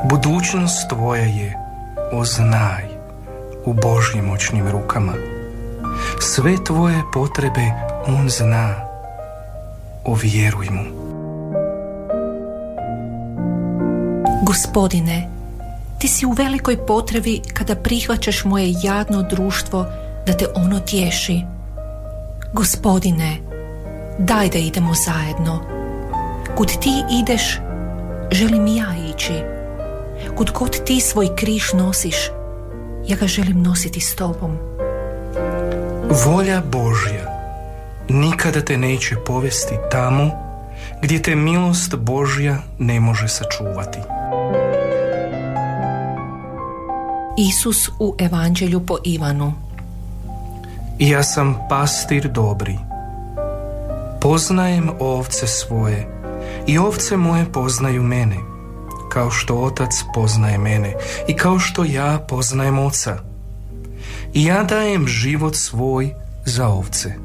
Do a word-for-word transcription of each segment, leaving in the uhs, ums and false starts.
Budućnost tvoja je, o znaj, u Božjim moćnim rukama. Sve tvoje potrebe on zna, o vjeruj mu. Gospodine, ti si u velikoj potrebi kada prihvaćaš moje jadno društvo da te ono tješi. Gospodine, daj da idemo zajedno. Kud ti ideš, želim i ja ići. Kud god ti svoj križ nosiš, ja ga želim nositi s tobom. Volja Božja nikada te neće povesti tamo gdje te milost Božja ne može sačuvati. Isus u Evanđelju po Ivanu. Ja sam pastir dobri. Poznajem ovce svoje i ovce moje poznaju mene, kao što Otac poznaje mene i kao što ja poznajem Oca. I ja dajem život svoj za ovce.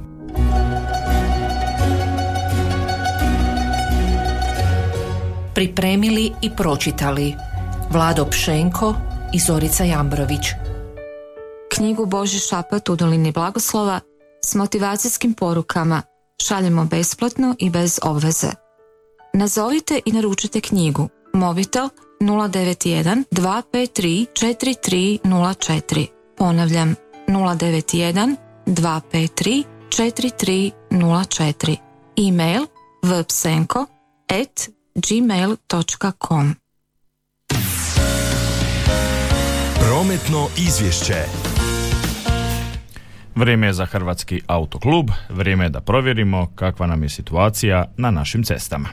Pripremili i pročitali Vlado Pšenko i Zorica Jambrović. Knjigu Božji šapat u dolini blagoslova s motivacijskim porukama šaljemo besplatno i bez obveze. Nazovite i naručite knjigu. Mobitel nula devet jedan dva pet tri četiri tri nula četiri. Ponavljam nula devet jedan dva pet tri četiri tri nula četiri. E-mail vpsenko at gmail dot com. Prometno izvješće. Vrijeme je za Hrvatski autoklub, vrijeme je da provjerimo kakva nam je situacija na našim cestama.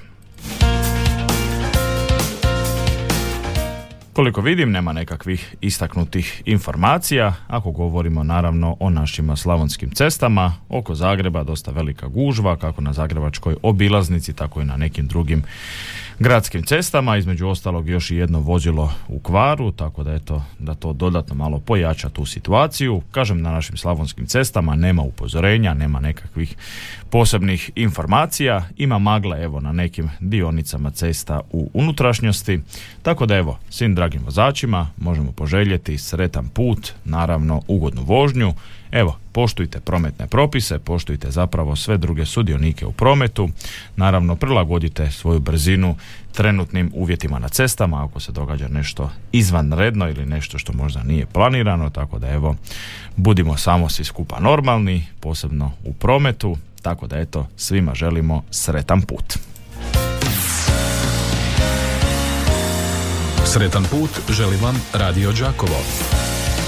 Koliko vidim, nema nekakvih istaknutih informacija. Ako govorimo naravno o našim slavonskim cestama, oko Zagreba dosta velika gužva, kako na zagrebačkoj obilaznici, tako i na nekim drugim gradskim cestama, između ostalog još i jedno vozilo u kvaru, tako da eto, da to dodatno malo pojača tu situaciju. Kažem, na našim slavonskim cestama nema upozorenja, nema nekakvih posebnih informacija, ima magle evo na nekim dionicama cesta u unutrašnjosti, tako da evo, svim dragim vozačima možemo poželjeti sretan put, naravno ugodnu vožnju. Evo, poštujte prometne propise, poštujte zapravo sve druge sudionike u prometu, naravno prilagodite svoju brzinu trenutnim uvjetima na cestama ako se događa nešto izvanredno ili nešto što možda nije planirano, tako da evo, budimo samo svi skupa normalni, posebno u prometu, tako da eto, svima želimo sretan put. Sretan put želi vam Radio Đakovo.